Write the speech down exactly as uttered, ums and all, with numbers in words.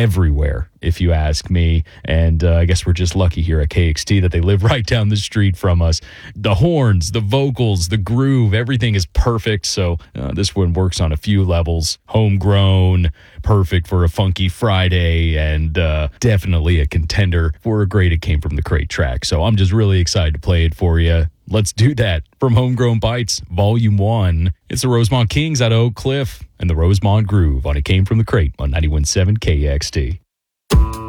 everywhere, if you ask me. And uh, I guess we're just lucky here at K X T that they live right down the street from us. The horns, the vocals, the groove, everything is perfect. So uh, this one works on a few levels. Homegrown, perfect for a funky Friday, and uh, definitely a contender for a great It Came From the Crate track. So I'm just really excited to play it for you. Let's do that from Homegrown Bites, Volume one. It's the Rosemont Kings out of Oak Cliff and the Rosemont Groove on It Came From the Crate on ninety-one point seven K X T.